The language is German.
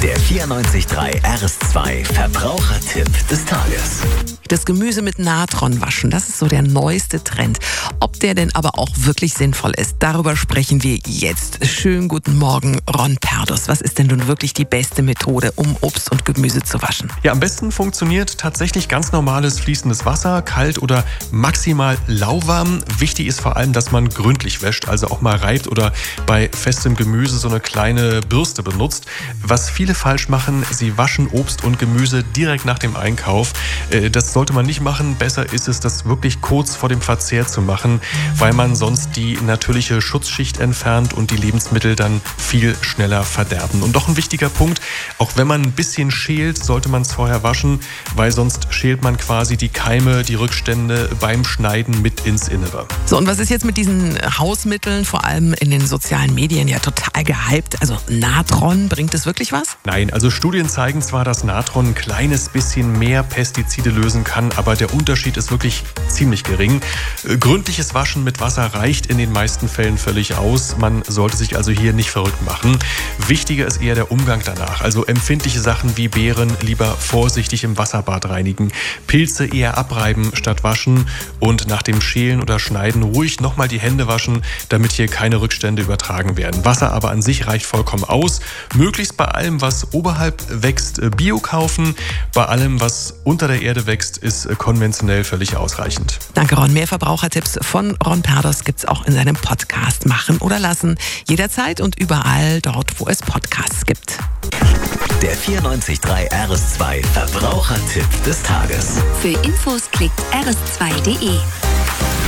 Der 94.3 RS2 Verbrauchertipp des Tages. Das Gemüse mit Natron waschen, das ist so der neueste Trend. Ob der denn aber auch wirklich sinnvoll ist, darüber sprechen wir jetzt. Schönen guten Morgen, Ron Perdus. Was ist denn nun wirklich die beste Methode, um Obst und Gemüse zu waschen? Ja, am besten funktioniert tatsächlich ganz normales fließendes Wasser, kalt oder maximal lauwarm. Wichtig ist vor allem, dass man gründlich wäscht, also auch mal reibt oder bei festem Gemüse so eine kleine Bürste benutzt. Was viele falsch machen, sie waschen Obst und Gemüse direkt nach dem Einkauf. Das sollte man nicht machen. Besser ist es, das wirklich kurz vor dem Verzehr zu machen, weil man sonst die natürliche Schutzschicht entfernt und die Lebensmittel dann viel schneller verderben. Und doch ein wichtiger Punkt, auch wenn man ein bisschen schält, sollte man es vorher waschen, weil sonst schält man quasi die Keime, die Rückstände beim Schneiden mit ins Innere. So, und was ist jetzt mit diesen Hausmitteln, vor allem in den sozialen Medien, ja total gehypt? Also Natron, bringt es wirklich was? Nein, also Studien zeigen zwar, dass Natron ein kleines bisschen mehr Pestizide lösen kann, aber der Unterschied ist wirklich ziemlich gering. Gründliches Waschen mit Wasser reicht in den meisten Fällen völlig aus. Man sollte sich also hier nicht verrückt machen. Wichtiger ist eher der Umgang danach. Also empfindliche Sachen wie Beeren lieber vorsichtig im Wasserbad reinigen. Pilze eher abreiben statt waschen und nach dem Schälen oder Schneiden ruhig nochmal die Hände waschen, damit hier keine Rückstände übertragen werden. Wasser aber an sich reicht vollkommen aus. Möglichst bei allem, was oberhalb wächst, Bio kaufen. Bei allem, was unter der Erde wächst, ist konventionell völlig ausreichend. Danke, Ron. Mehr Verbrauchertipps von Ron Perdus gibt's auch in seinem Podcast Machen oder Lassen. Jederzeit und überall dort, wo es Podcasts gibt. Der 94.3 RS2 Verbrauchertipp des Tages. Für Infos klickt rs2.de.